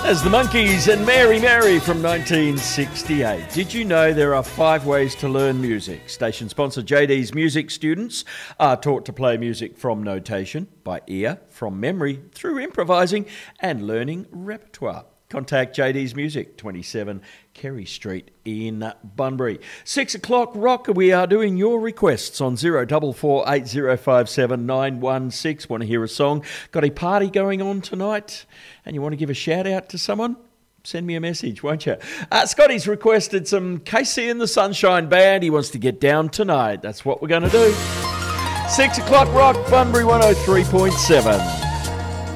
As the Monkees and Mary Mary from 1968. Did you know there are 5 ways to learn music? Station sponsor JD's Music students are taught to play music from notation, by ear, from memory, through improvising and learning repertoire. Contact JD's Music, 27 Kerry Street in Bunbury. 6 o'clock rock, we are doing your requests on 0448 8057 916. Want to hear a song? Got a party going on tonight and you want to give a shout out to someone? Send me a message, won't you? Scotty's requested some Casey and the Sunshine Band. He wants to get down tonight. That's what we're going to do. 6 o'clock rock, Bunbury 103.7.